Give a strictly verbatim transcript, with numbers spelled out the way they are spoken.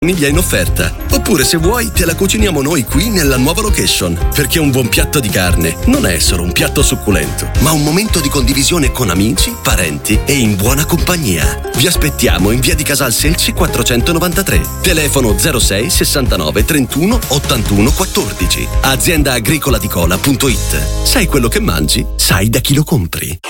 famiglia in offerta. Oppure se vuoi te la cuciniamo noi qui nella nuova location, perché un buon piatto di carne non è solo un piatto succulento, ma un momento di condivisione con amici, parenti e in buona compagnia. Vi aspettiamo in via di Casal Selci quattrocentonovantatré, telefono zero sei sessantanove trentuno ottantuno quattordici, azienda agricola di cola punto it. Sai quello che mangi, sai da chi lo compri.